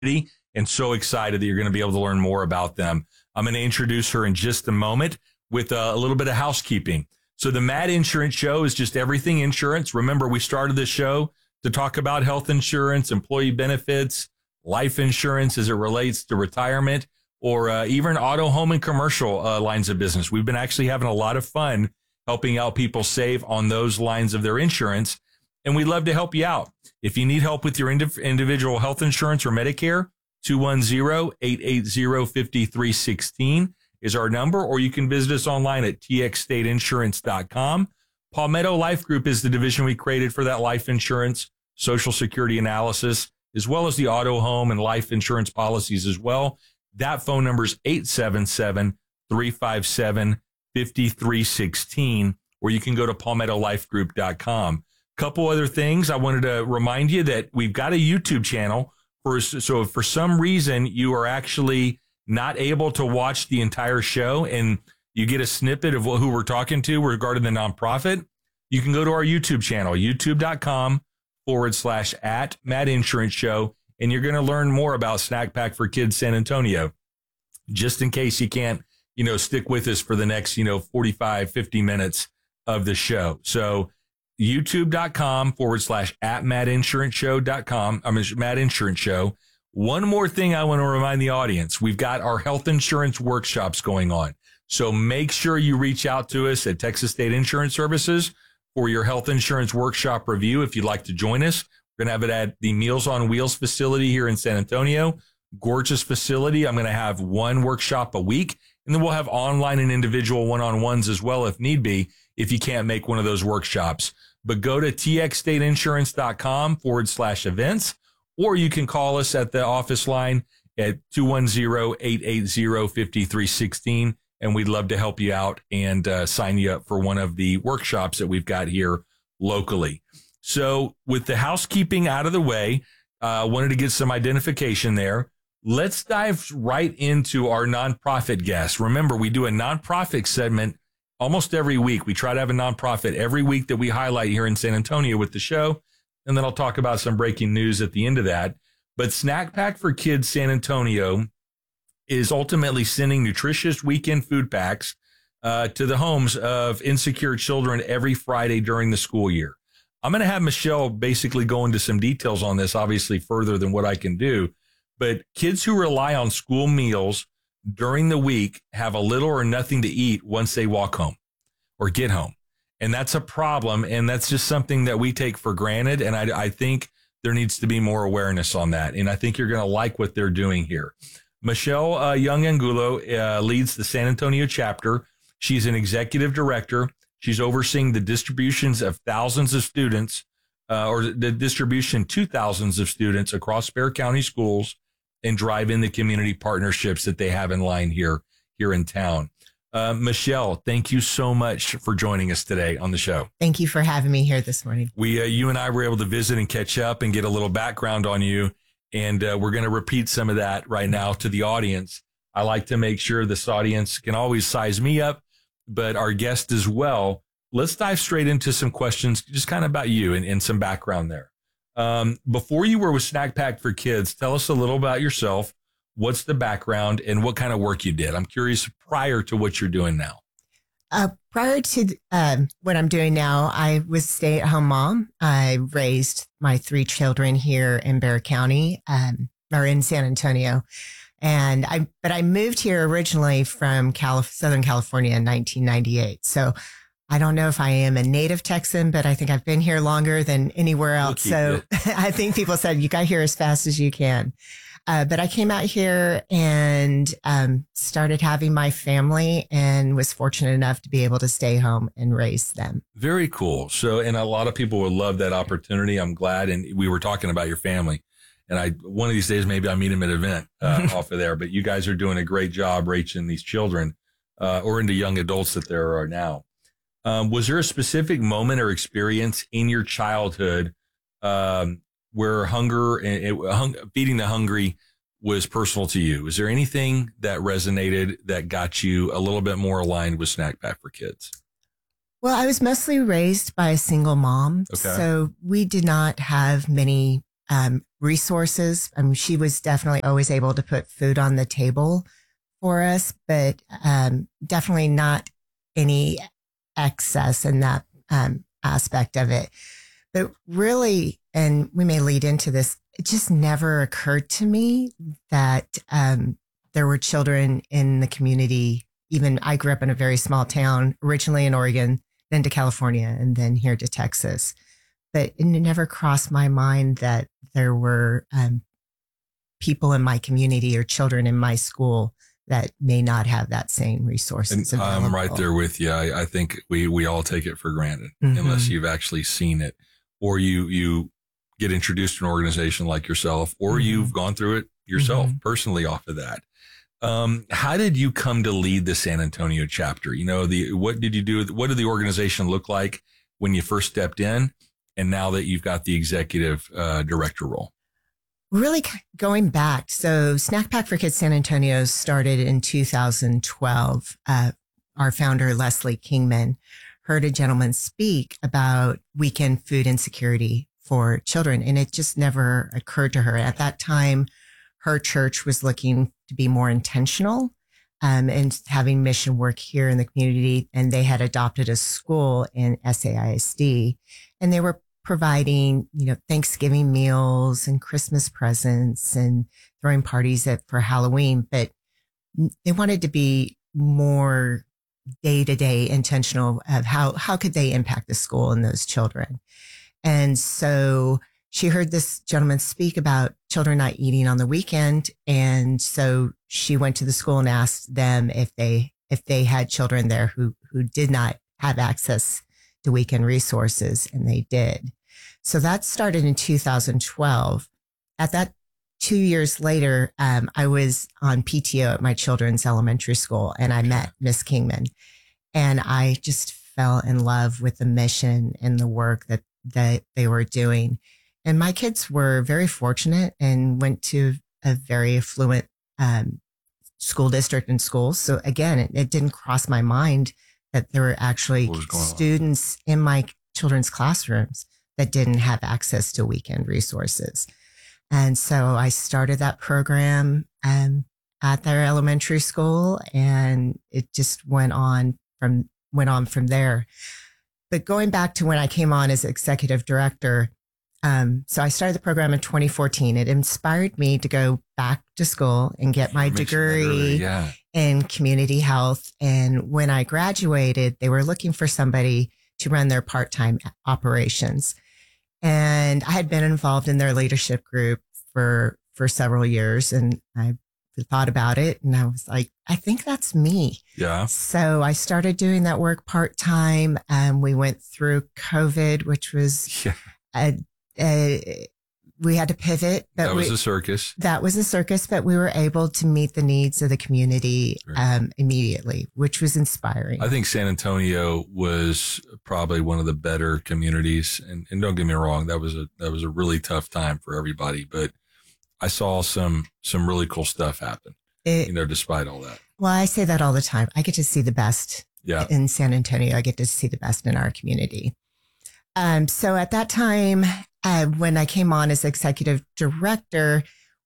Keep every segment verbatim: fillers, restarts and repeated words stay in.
and so excited that you're going to be able to learn more about them. I'm going to introduce her in just a moment with a, a little bit of housekeeping. So the Mad Insurance Show is just everything insurance. Remember, we started this show to talk about health insurance, employee benefits, life insurance as it relates to retirement, or uh, even auto, home, and commercial uh, lines of business. We've been actually having a lot of fun helping out people save on those lines of their insurance, and we'd love to help you out. If you need help with your indiv- individual health insurance or Medicare, two one zero, eight eight zero, five three one six is our number, or you can visit us online at t x state insurance dot com. Palmetto Life Group is the division we created for that life insurance, Social Security analysis, as well as the auto, home, and life insurance policies as well. That phone number is eight seven seven, three five seven, five three one six, or you can go to palmetto life group dot com. Couple other things. I wanted to remind you that we've got a YouTube channel. For, so if for some reason you are actually not able to watch the entire show and you get a snippet of who we're talking to regarding the nonprofit, you can go to our YouTube channel, youtube.com forward slash at Mad Insurance Show, and you're going to learn more about Snack Pack for Kids San Antonio, just in case you can't, you know, stick with us for the next, you know, forty-five, fifty minutes of the show. So youtube.com forward slash at Mad Insurance Show dot com. I mean, Mad Insurance Show. One more thing I want to remind the audience. We've got our health insurance workshops going on. So make sure you reach out to us at Texas State Insurance Services for your health insurance workshop review. If you'd like to join us, we're going to have it at the Meals on Wheels facility here in San Antonio. Gorgeous facility. I'm going to have one workshop a week, and then we'll have online and individual one-on-ones as well if need be, if you can't make one of those workshops. But go to t x state insurance dot com forward slash events, or you can call us at the office line at two one zero, eight eight zero, five three one six, and we'd love to help you out and uh, sign you up for one of the workshops that we've got here locally. So with the housekeeping out of the way, I uh, wanted to get some identification there. Let's dive right into our nonprofit guests. Remember, we do a nonprofit segment almost every week. We try to have a nonprofit every week that we highlight here in San Antonio with the show. And then I'll talk about some breaking news at the end of that. But Snack Pack for Kids San Antonio is ultimately sending nutritious weekend food packs uh, to the homes of insecure children every Friday during the school year. I'm going to have Michelle basically go into some details on this, obviously further than what I can do. But kids who rely on school meals during the week have a little or nothing to eat once they walk home or get home. And that's a problem. And that's just something that we take for granted. And I, I think there needs to be more awareness on that. And I think you're going to like what they're doing here. Michelle uh, Young Angulo uh, leads the San Antonio chapter. She's an executive director. She's overseeing the distributions of thousands of students uh, or the distribution to thousands of students across Bexar County schools and drive in the community partnerships that they have in line here, here in town. Uh, Michelle, thank you so much for joining us today on the show. Thank you for having me here this morning. We, uh, you and I were able to visit and catch up and get a little background on you. And uh, we're going to repeat some of that right now to the audience. I like to make sure this audience can always size me up, but our guest as well. Let's dive straight into some questions, just kind of about you and, and some background there. Um, before you were with Snack Pack for Kids, tell us a little about yourself. What's the background and what kind of work you did? I'm curious prior to what you're doing now. Uh, prior to um, what I'm doing now, I was a stay-at-home mom. I raised my three children here in Bexar County, um, or in San Antonio. And I, but I moved here originally from Calif- Southern California in nineteen ninety-eight. So I don't know if I am a native Texan, but I think I've been here longer than anywhere else. So I think people said, you got here as fast as you can. Uh, but I came out here and um, started having my family and was fortunate enough to be able to stay home and raise them. Very cool. So, and a lot of people would love that opportunity. I'm glad. And we were talking about your family. And I, one of these days, maybe I'll meet them at an event uh, off of there. But you guys are doing a great job reaching these children uh, or into young adults that there are now. Um, was there a specific moment or experience in your childhood um, where hunger and it, hung, feeding the hungry was personal to you? Is there anything that resonated that got you a little bit more aligned with Snack Pack for Kids? Well, I was mostly raised by a single mom. Okay. So we did not have many um, resources. I mean, she was definitely always able to put food on the table for us, but um, definitely not any excess in that um, aspect of it. But really, and we may lead into this, it just never occurred to me that um, there were children in the community. Even I grew up in a very small town, originally in Oregon, then to California, and then here to Texas. But it never crossed my mind that there were um, people in my community or children in my school that may not have that same resources. And I'm right there with you. I, I think we, we all take it for granted mm-hmm. unless you've actually seen it, or you, you get introduced to an organization like yourself, or mm-hmm. you've gone through it yourself mm-hmm. personally off of that. Um, how did you come to lead the San Antonio chapter? You know, the, what did you do? What did the organization look like when you first stepped in? And now that you've got the executive uh, director role? Really going back. So Snack Pack for Kids San Antonio started in two thousand twelve. Uh, our founder, Leslie Kingman, heard a gentleman speak about weekend food insecurity for children. And it just never occurred to her. At that time, her church was looking to be more intentional um, and having mission work here in the community. And they had adopted a school in S A I S D, and they were providing, you know, Thanksgiving meals and Christmas presents and throwing parties at, for Halloween. But they wanted to be more day to day intentional of how, how could they impact the school and those children. And so she heard this gentleman speak about children not eating on the weekend. And so she went to the school and asked them if they, if they had children there who, who did not have access to weekend resources. And they did. So that started in two thousand twelve. At that two years later, um, I was on P T O at my children's elementary school, and I met Miss Kingman, and I just fell in love with the mission and the work that, that they were doing. And my kids were very fortunate and went to a very affluent um, school district and schools. So again, it, it didn't cross my mind that there were actually students on? in my children's classrooms that didn't have access to weekend resources. And so I started that program um, at their elementary school, and it just went on from went on from there. But going back to when I came on as executive director, um, so I started the program in twenty fourteen. It inspired me to go back to school and get my degree yeah. in community health. And when I graduated, they were looking for somebody to run their part-time operations. And I had been involved in their leadership group for, for several years. And I thought about it, and I was like, I think that's me. Yeah. So I started doing that work part-time. And we went through COVID, which was, yeah. a, a, we had to pivot. But that was we, a circus. That was a circus, but we were able to meet the needs of the community um, immediately, which was inspiring. I think San Antonio was probably one of the better communities. And, and don't get me wrong, that was a that was a really tough time for everybody. But I saw some some really cool stuff happen, it, you know, despite all that. Well, I say that all the time. I get to see the best yeah. in San Antonio. I get to see the best in our community. Um, so at that time, Uh, when I came on as executive director,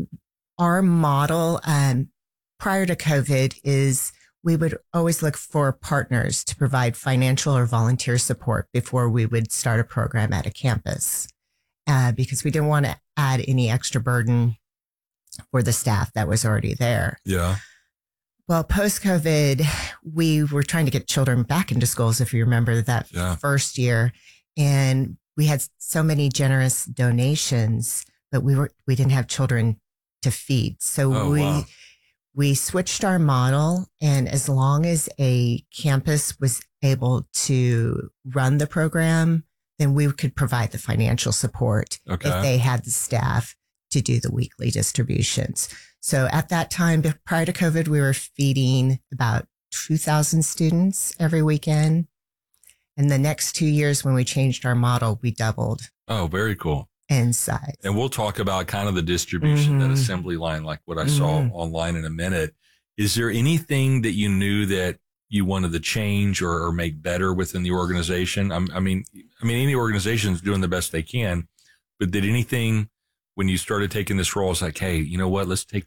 our model um, prior to COVID is we would always look for partners to provide financial or volunteer support before we would start a program at a campus, uh, because we didn't want to add any extra burden for the staff that was already there. Yeah. Well, post-COVID, we were trying to get children back into schools, if you remember that yeah. first year. And we had so many generous donations, but we were we didn't have children to feed. So oh, we wow. we switched our model, and as long as a campus was able to run the program, then we could provide the financial support okay. if they had the staff to do the weekly distributions. So at that time, prior to COVID, we were feeding about two thousand students every weekend. And the next two years, when we changed our model, we doubled. Oh, very cool. In size. And we'll talk about kind of the distribution, mm-hmm. that assembly line, like what I mm-hmm. saw online in a minute. Is there anything that you knew that you wanted to change or, or make better within the organization? I'm, I mean, I mean, any organization is doing the best they can, but did anything when you started taking this role, it's like, hey, you know what? Let's take